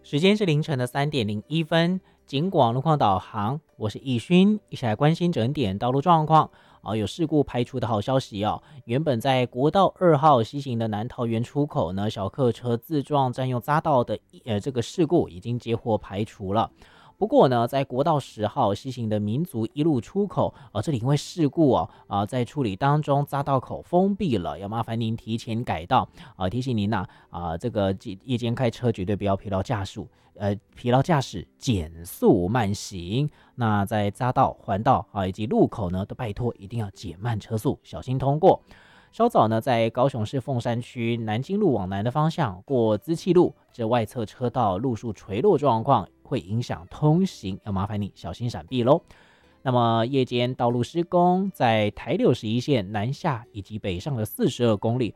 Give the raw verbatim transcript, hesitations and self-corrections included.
时间是凌晨的三点零一分，警广路况导航，我是易勋，一起来关心整点道路状况。啊，有事故排除的好消息哦。原本在国道二号西行的南桃园出口呢，小客车自撞占用匝道的呃这个事故已经接获排除了。不过呢，在国道十号西行的民族一路出口，呃，这里因为事故哦，啊、呃，在处理当中匝道口封闭了，要麻烦您提前改道啊、呃，提醒您呐、啊，啊、这个夜间开车绝对不要疲劳驾驶，呃，疲劳驾驶，减速慢行。那在匝道、环道啊以及路口呢，都拜托一定要减慢车速，小心通过。稍早呢，在高雄市凤山区南京路往南的方向过资气路，这外侧车道路树垂落状况会影响通行，要麻烦你小心闪避喽。那么夜间道路施工，在台六十一线南下以及北上的四十二公里，